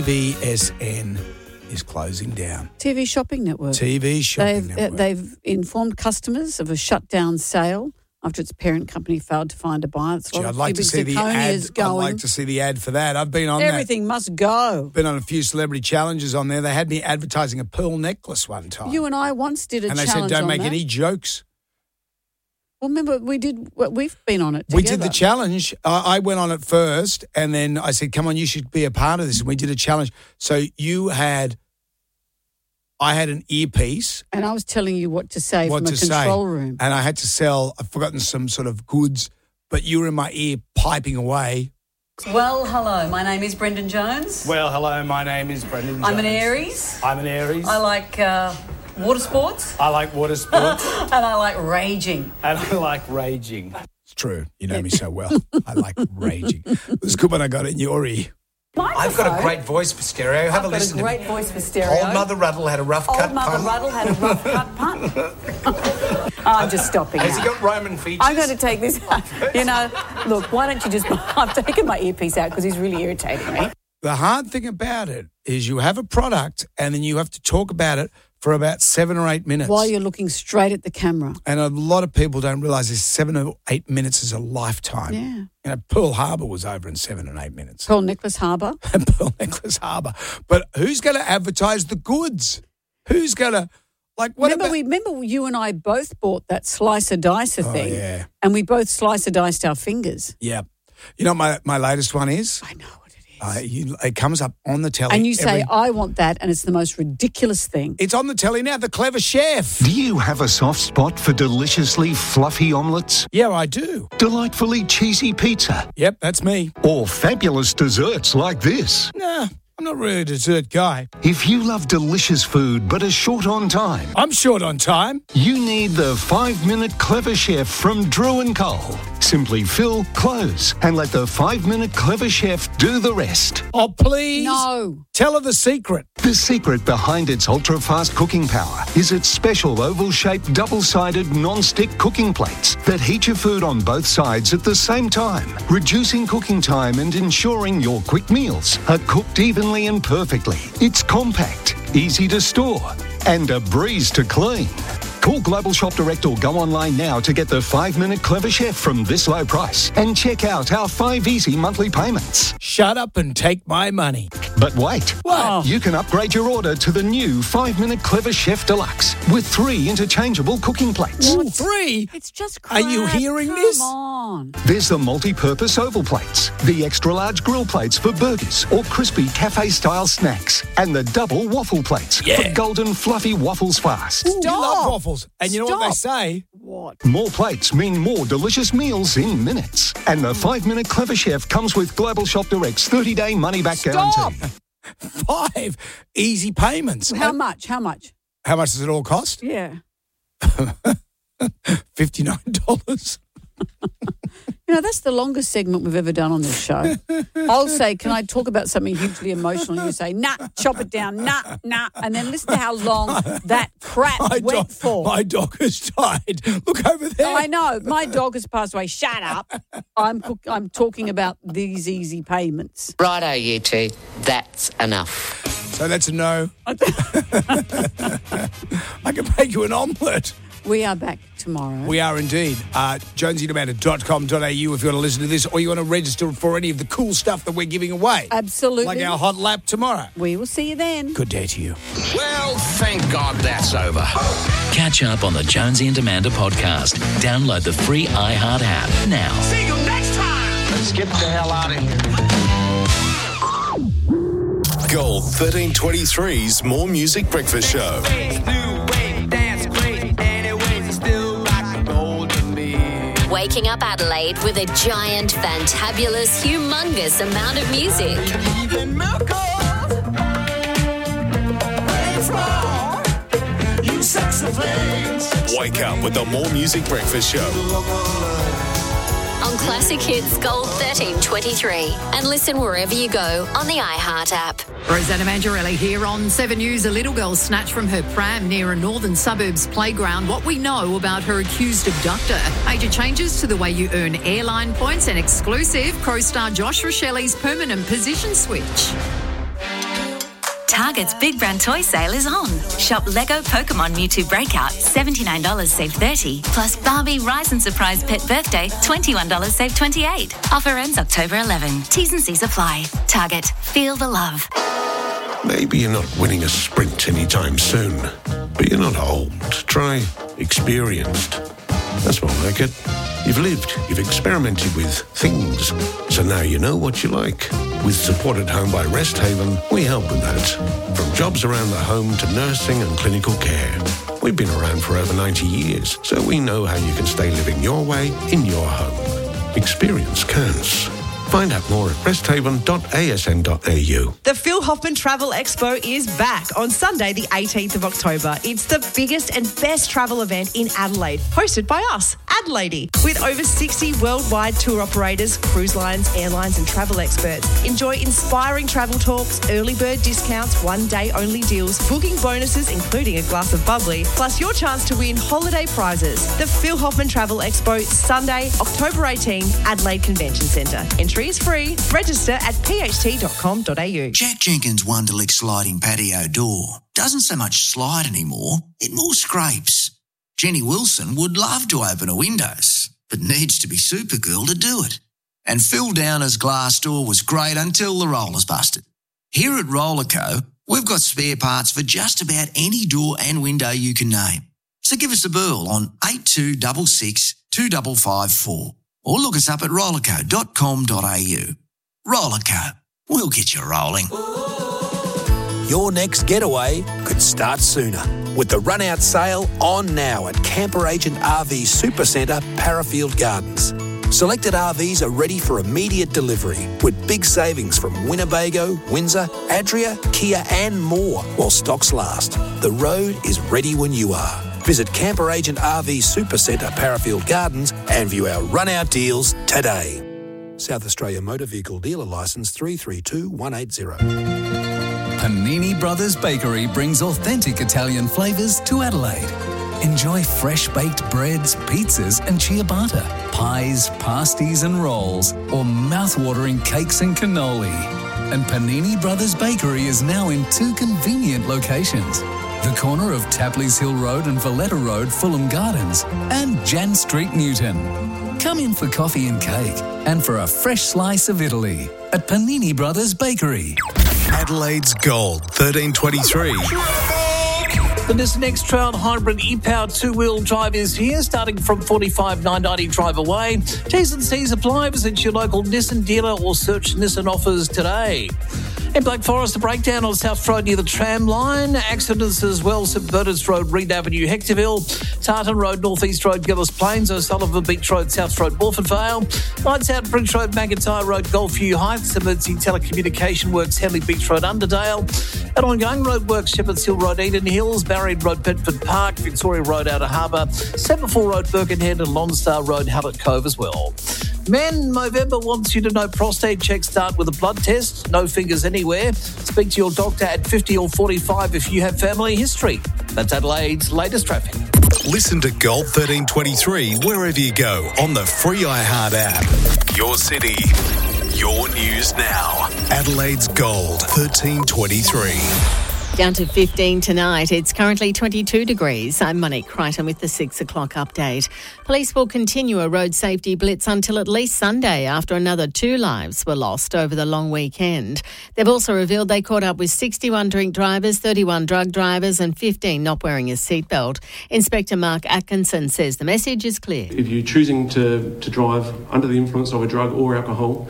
VSN is closing down. TV Shopping Network. Network. They've informed customers of a shutdown sale after its parent company failed to find a buyer. I'd like to see the ad. I'd like to see the ad for that. I've been on Everything must go. Been on a few celebrity challenges on there. They had me advertising a pearl necklace one time. You and I once did a challenge on that. And they said, don't make any jokes. Well, remember, we've been on it together. We did the challenge. I went on it first, and then I said, come on, you should be a part of this. And we did a challenge. So I had an earpiece. And I was telling you what to say from a control room. And I had to sell, I've forgotten some sort of goods, but you were in my ear piping away. Well, hello, my name is Brendan Jones. Well, hello, my name is Brendan Jones. I'm an Aries. I like water sports. I like water sports. And I like raging. It's true. You know me so well. I like raging. It was good when I got it in your ear. Microphone. I've got a great voice for stereo. Have a listen to me. I've got a great voice for stereo. Old Mother Ruddle had a rough cut pun. I'm just stopping Has now. he got Roman features? I'm going to take this out. Look, why don't you just... I've taken my earpiece out because he's really irritating me. The hard thing about it is you have a product and then you have to talk about it for about 7 or 8 minutes. While you're looking straight at the camera. And a lot of people don't realise this 7 or 8 minutes is a lifetime. Yeah. Pearl Harbor was over in 7 and 8 minutes. Pearl Necklace Harbour. Pearl Necklace Harbour. But who's going to advertise the goods? Who's going to... Remember you and I both bought that slicer-dicer thing. Yeah. And we both slicer-diced our fingers. Yeah. You know what my latest one is? I know what it is. It comes up on the telly. And you say, I want that, and it's the most ridiculous thing. It's on the telly now, The Clever Chef. Do you have a soft spot for deliciously fluffy omelettes? Yeah, I do. Delightfully cheesy pizza? Yep, that's me. Or fabulous desserts like this? Nah, I'm not really a dessert guy. If you love delicious food but are short on time... I'm short on time. You need the 5-Minute Clever Chef from Drew & Cole. Simply fill, close, and let the 5-Minute Clever Chef do the rest. Oh, please. No. Tell her the secret. The secret behind its ultra-fast cooking power is its special oval-shaped, double-sided, non-stick cooking plates that heat your food on both sides at the same time, reducing cooking time and ensuring your quick meals are cooked evenly and perfectly. It's compact, easy to store, and a breeze to clean. Call Global Shop Direct or go online now to get the 5-Minute Clever Chef from this low price and check out our 5 easy monthly payments. Shut up and take my money. But wait. What? You can upgrade your order to the new 5-Minute Clever Chef Deluxe with 3 interchangeable cooking plates. Ooh, 3? It's just crap. Are you hearing this? Come on. There's the multi-purpose oval plates, the extra-large grill plates for burgers or crispy cafe-style snacks, and the double waffle plates for golden fluffy waffles fast. You love waffles. And you know what they Stop. say? What? More plates mean more delicious meals in minutes. And the 5-Minute Clever Chef comes with Global Shop Direct's 30-day money-back guarantee. 5 easy payments. How much? How much does it all cost? Yeah. $59. That's the longest segment we've ever done on this show. I'll say, can I talk about something hugely emotional? And you say, nah, chop it down, nah. And then listen to how long that crap went for. My dog has died. Look over there. I know. My dog has passed away. Shut up. I'm talking about these easy payments. Righto, you two. That's enough. So that's a no. I can make you an omelette. We are back tomorrow. We are indeed. JonesyDemanda.com.au if you want to listen to this or you want to register for any of the cool stuff that we're giving away. Absolutely. Like our hot lap tomorrow. We will see you then. Good day to you. Well, thank God that's over. Catch up on the Jonesy and Amanda podcast. Download the free iHeart app now. See you next time. Let's get the hell out of here. Gold 1323's More Music Breakfast Show. Waking up Adelaide with a giant, fantabulous, humongous amount of music. Wake up with the More Music Breakfast Show. On Classic Hits Gold 1323. And listen wherever you go on the iHeart app. Rosanna Mangiarelli here on 7 News. A little girl snatched from her pram near a northern suburbs playground. What we know about her accused abductor. Major changes to the way you earn airline points and exclusive. Crow star Josh Rochelli's permanent position switch. Target's Big Brand Toy Sale is on. Shop Lego Pokemon Mewtwo Breakout, $79 save $30. Plus Barbie Rise and Surprise Pet Birthday, $21 save $28. Offer ends October 11. T's and C's apply. Target. Feel the love. Maybe you're not winning a sprint anytime soon, but you're not old. Try experienced. That's more like it. You've lived, you've experimented with things, so now you know what you like. With Support at Home by Rest Haven, we help with that. From jobs around the home to nursing and clinical care. We've been around for over 90 years, so we know how you can stay living your way in your home. Experience counts. Find out more at resthaven.asn.au. The Phil Hoffman Travel Expo is back on Sunday, the 18th of October. It's the biggest and best travel event in Adelaide, hosted by us, Adelaide. With over 60 worldwide tour operators, cruise lines, airlines and travel experts. Enjoy inspiring travel talks, early bird discounts, one-day only deals, booking bonuses including a glass of bubbly, plus your chance to win holiday prizes. The Phil Hoffman Travel Expo, Sunday, October 18, Adelaide Convention Centre. Entry is free. Register at pht.com.au. Jack Jenkins' Wonderlick sliding patio door doesn't so much slide anymore, it more scrapes. Jenny Wilson would love to open her windows, but needs to be Supergirl to do it. And Phil Downer's glass door was great until the rollers busted. Here at Rollerco, we've got spare parts for just about any door and window you can name. So give us a burl on 8266 2554. Or look us up at rollerco.com.au. Rollerco, we'll get you rolling. Your next getaway could start sooner with the run-out sale on now at Camper Agent RV Supercentre, Parafield Gardens. Selected RVs are ready for immediate delivery with big savings from Winnebago, Windsor, Adria, Kia and more while stocks last. The road is ready when you are. Visit Camper Agent RV Supercentre, Parafield Gardens and view our run-out deals today. South Australia Motor Vehicle Dealer Licence 332180. Panini Brothers Bakery brings authentic Italian flavours to Adelaide. Enjoy fresh baked breads, pizzas and ciabatta, pies, pasties and rolls, or mouth-watering cakes and cannoli. And Panini Brothers Bakery is now in 2 convenient locations. The corner of Tapley's Hill Road and Valletta Road, Fulham Gardens, and Jan Street, Newton. Come in for coffee and cake and for a fresh slice of Italy at Panini Brothers Bakery. Adelaide's Gold, 1323. The Nissan X-Trail Hybrid e-Power 2-wheel drive is here, starting from $45,990 drive away. T's and C's apply. Visit your local Nissan dealer or search Nissan offers today. In Black Forest, a breakdown on South Road near the tram line. Accidents as well. St Bernard's Road, Reed Avenue, Hectorville. Tartan Road, North East Road, Gillis Plains. O'Sullivan Beach Road, South Road, Morford Vale. Lights out, Bridge Road, McIntyre Road, Goldview Heights. Emergency telecommunication works, Henley Beach Road, Underdale. At ongoing road works, Shepherd's Hill Road, Eden Hills. Barrier Road, Bedford Park. Victoria Road, Outer Harbour. Semaphore Road, Birkenhead and Lonstar Road, Hallett Cove as well. Men, Movember wants you to know prostate checks start with a blood test. No fingers anywhere. Speak to your doctor at 50 or 45 if you have family history. That's Adelaide's latest traffic. Listen to Gold 1323 wherever you go on the free iHeart app. Your city, your news now. Adelaide's Gold 1323. Down to 15 tonight. It's currently 22 degrees. I'm Monique Crichton with the 6 o'clock update. Police will continue a road safety blitz until at least Sunday after another 2 lives were lost over the long weekend. They've also revealed they caught up with 61 drink drivers, 31 drug drivers and 15 not wearing a seatbelt. Inspector Mark Atkinson says the message is clear. If you're choosing to drive under the influence of a drug or alcohol,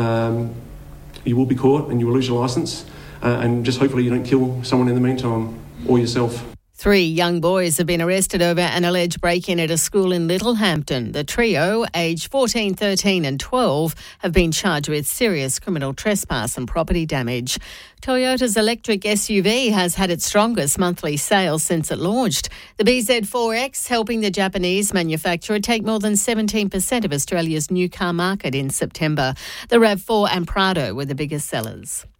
you will be caught and you will lose your licence. And just hopefully you don't kill someone in the meantime or yourself. 3 young boys have been arrested over an alleged break-in at a school in Littlehampton. The trio, aged 14, 13 and 12, have been charged with serious criminal trespass and property damage. Toyota's electric SUV has had its strongest monthly sales since it launched. The BZ4X helping the Japanese manufacturer take more than 17% of Australia's new car market in September. The RAV4 and Prado were the biggest sellers.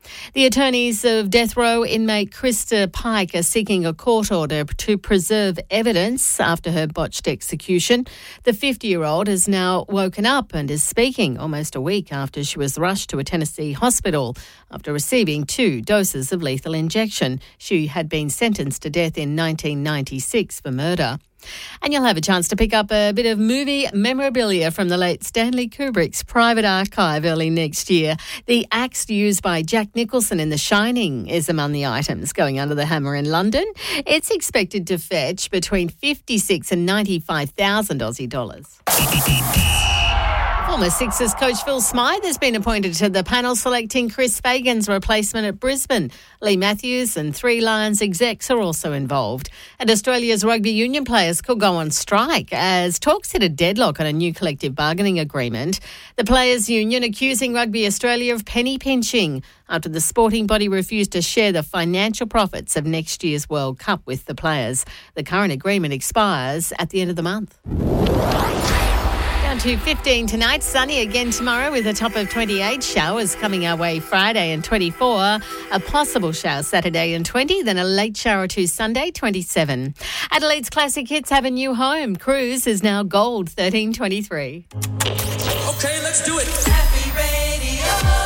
The attorneys of death row inmate Krista Pike are seeking a court order to preserve evidence after her botched execution. The 50-year-old has now woken up and is speaking almost a week after she was rushed to a Tennessee hospital after receiving 2 doses of lethal injection. She had been sentenced to death in 1996 for murder. And you'll have a chance to pick up a bit of movie memorabilia from the late Stanley Kubrick's private archive early next year. The axe used by Jack Nicholson in The Shining is among the items going under the hammer in London. It's expected to fetch between 56 and 95,000 Aussie dollars. Former Sixers coach Phil Smythe has been appointed to the panel selecting Chris Fagan's replacement at Brisbane. Lee Matthews and 3 Lions execs are also involved. And Australia's rugby union players could go on strike as talks hit a deadlock on a new collective bargaining agreement. The Players' Union accusing Rugby Australia of penny pinching after the sporting body refused to share the financial profits of next year's World Cup with the players. The current agreement expires at the end of the month. Down to 15 tonight, sunny again tomorrow with a top of 28, showers coming our way Friday and 24, a possible shower Saturday and 20, then a late shower or 2 Sunday, 27. Adelaide's classic hits have a new home. Cruise is now gold, 13.23. Okay, let's do it. Happy Radio.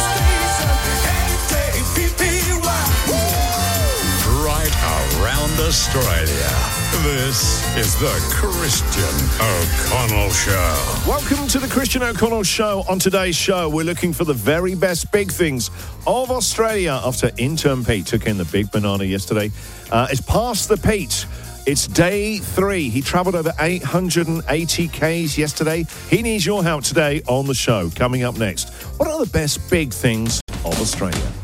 Right around Australia. This is the Christian O'Connell Show. Welcome to the Christian O'Connell Show. On today's show, we're looking for the very best big things of Australia after intern Pete took in the big banana yesterday. It's past the Pete. It's day 3. He travelled over 880 Ks yesterday. He needs your help today on the show. Coming up next, what are the best big things of Australia?